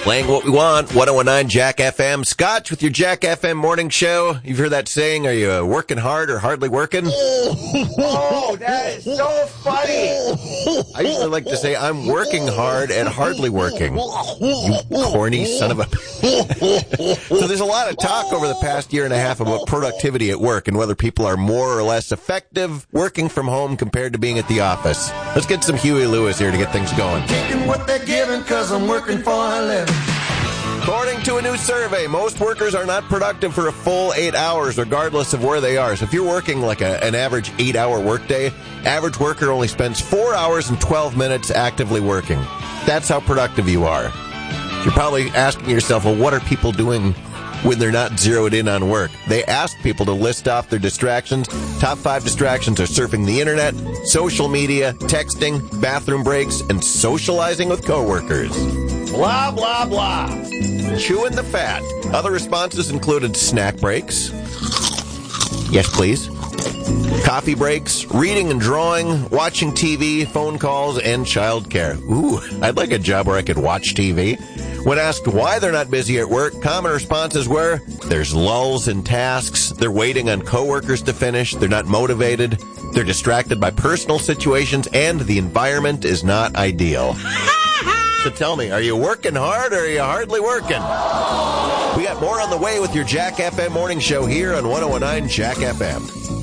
Playing what we want, 1019 Jack FM. Scotch with your Jack FM morning show. You've heard that saying, are you working hard or hardly working? Oh, that is so funny. I usually like to say, I'm working hard and hardly working. You corny son of a... So there's a lot of talk over the past year and a half about productivity at work and whether people are more or less effective working from home compared to being at the office. Let's get some Huey Lewis here to get things going. Taking what they're giving 'cause I'm working for a living. According to a new survey, most workers are not productive for a full 8 hours, regardless of where they are. So if you're working like an average 8-hour workday, average worker only spends 4 hours and 12 minutes actively working. That's how productive you are. You're probably asking yourself, well, what are people doing when they're not zeroed in on work? They asked people to list off their distractions. Top 5 distractions are surfing the internet, social media, texting, bathroom breaks, and socializing with coworkers. Blah, blah, blah. Chewing the fat. Other responses included snack breaks. Yes, please. Coffee breaks, reading and drawing, watching TV, phone calls, and childcare. Ooh, I'd like a job where I could watch TV. When asked why they're not busy at work, common responses were, there's lulls in tasks, they're waiting on coworkers to finish, they're not motivated, they're distracted by personal situations, and the environment is not ideal. So tell me, are you working hard or are you hardly working? We got more on the way with your Jack FM morning show here on 1019 Jack FM.